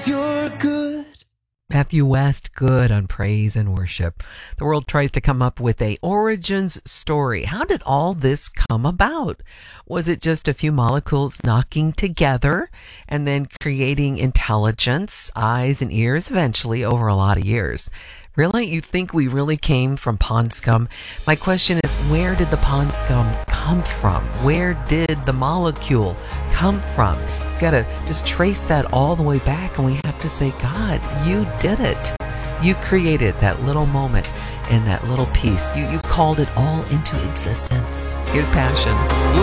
you're good. Matthew West, good on praise and worship. The world tries to come up with a origins story. How did all this come about? Was it just a few molecules knocking together and then creating intelligence, eyes and ears eventually over a lot of years? Really? You think we really came from pond scum? My question is, where did the pond scum come from? Where did the molecule come from? You've got to just trace that all the way back, and we have to say, God, you did it. You created that little moment and that little piece. You called it all into existence. Here's Passion.